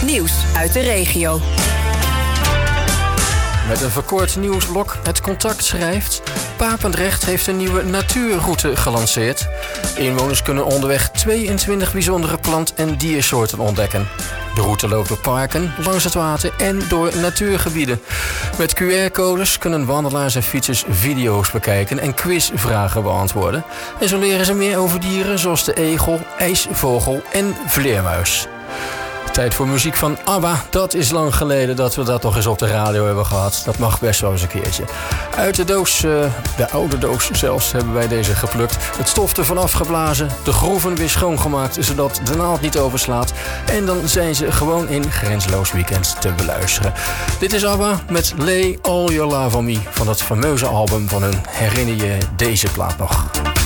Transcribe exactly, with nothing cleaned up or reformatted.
nieuws uit de regio. Met een verkort nieuwsblok Het Contact schrijft: Papendrecht heeft een nieuwe natuurroute gelanceerd. Inwoners kunnen onderweg tweeëntwintig bijzondere plant- en diersoorten ontdekken. De route loopt door parken, langs het water en door natuurgebieden. Met Q R-codes kunnen wandelaars en fietsers video's bekijken en quizvragen beantwoorden. En zo leren ze meer over dieren zoals de egel, ijsvogel en vleermuis. Tijd voor muziek van ABBA. Dat is lang geleden dat we dat nog eens op de radio hebben gehad. Dat mag best wel eens een keertje. Uit de doos, uh, de oude doos zelfs, hebben wij deze geplukt. Het stof ervan afgeblazen, de groeven weer schoongemaakt, zodat de naald niet overslaat. En dan zijn ze gewoon in Grenzeloos Weekend te beluisteren. Dit is ABBA met Lay All Your Love On Me van dat fameuze album van hun. Herinner je deze plaat nog?